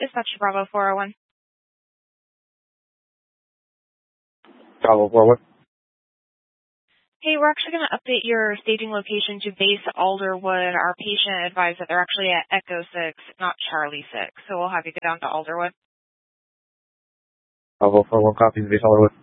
Dispatch Bravo 401. Bravo 401. Hey, we're actually going to update your staging location to base Alderwood. Our patient advised that they're actually at Echo 6, not Charlie 6. So we'll have you go down to Alderwood. Bravo 401 copies, base Alderwood.